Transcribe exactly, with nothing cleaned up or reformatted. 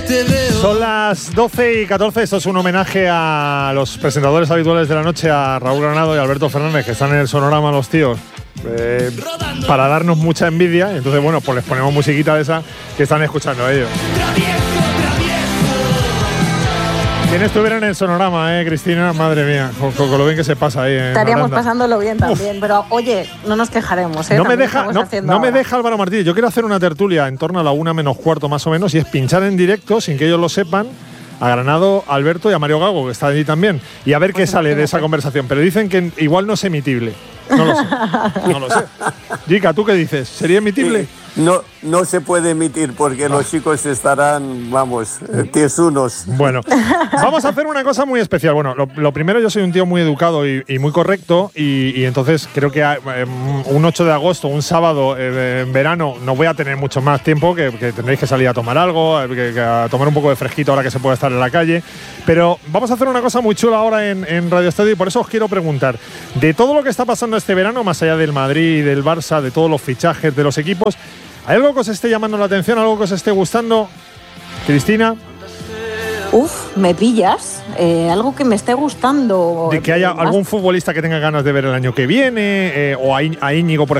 Son las doce y catorce, esto es un homenaje a los presentadores habituales de la noche, a Raúl Granado y Alberto Fernández, que están en el Sonorama, los tíos, eh, para darnos mucha envidia. Entonces, bueno, pues les ponemos musiquita de esa que están escuchando ellos. ¿Quién estuviera en el Sonorama, eh, Cristina? Madre mía, con, con, con lo bien que se pasa ahí. En Estaríamos Aranda. pasándolo bien también, Uf. pero oye, no nos quejaremos. ¿eh? No me deja, no, no me ahora. deja Álvaro Martínez. Yo quiero hacer una tertulia en torno a la una menos cuarto más o menos, y es pinchar en directo, sin que ellos lo sepan, a Granado, Alberto y a Mario Gago, que está allí también, y a ver pues qué sale de esa conversación. Pero dicen que igual no es emitible. No lo sé. No lo sé. Jica, ¿tú qué dices? ¿Sería emitible? Sí. No, no se puede emitir porque no. los chicos estarán, vamos, tiesunos. Bueno, vamos a hacer una cosa muy especial. Bueno, lo, lo primero, yo soy un tío muy educado y, y muy correcto, y, y entonces creo que eh, un ocho de agosto, un sábado eh, en verano, no voy a tener mucho más tiempo, que, que tendréis que salir a tomar algo, que, que a tomar un poco de fresquito ahora que se puede estar en la calle. Pero vamos a hacer una cosa muy chula ahora en, en Radio Estadio, y por eso os quiero preguntar, de todo lo que está pasando este verano, más allá del Madrid, del Barça, de todos los fichajes, de los equipos, ¿hay algo que os esté llamando la atención, algo que os esté gustando? Cristina. Uf, me pillas. Eh, algo que me esté gustando. De que haya algún futbolista que tenga ganas de ver el año que viene, eh, o a, Í- a Íñigo, por